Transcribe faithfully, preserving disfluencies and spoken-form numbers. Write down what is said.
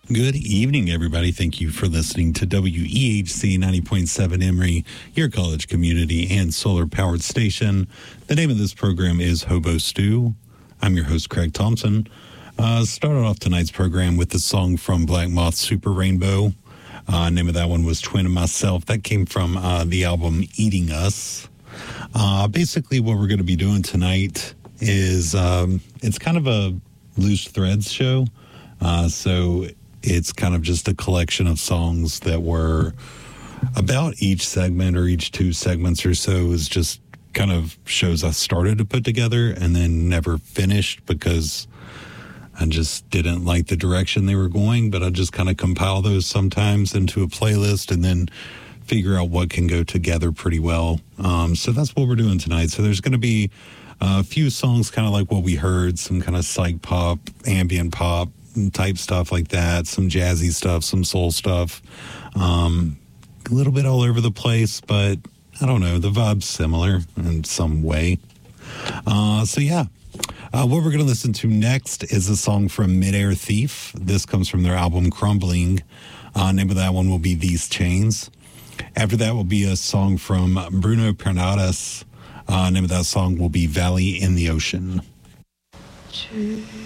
Good evening, everybody. Thank you for listening to W E H C ninety point seven Emory, your college community and solar-powered station. The name of this program is Hobo Stew. I'm your host, Craig Thompson. Uh, started off tonight's program with the song from Black Moth, Super Rainbow. Uh, name of that one was Twin and Myself. That came from uh, the album Eating Us. Uh, basically, what we're going to be doing tonight is um, it's kind of a loose threads show. Uh, so it's kind of just a collection of songs that were about each segment or each two segments or so is just kind of shows I started to put together and then never finished because I just didn't like the direction they were going. But I just kind of compile those sometimes into a playlist and then figure out what can go together pretty well. Um, so that's what we're doing tonight. So there's going to be a few songs kind of like what we heard, some kind of psych pop, ambient pop type stuff like that, some jazzy stuff, some soul stuff, um, a little bit all over the place, but I don't know, the vibe's similar in some way. Uh, so yeah, uh, what we're going to listen to next is a song from Midair Thief. This comes from their album Crumbling. Uh, name of that one will be These Chains. After that will be a song from Bruno Pernadas. Uh, name of that song will be Valley in the Ocean.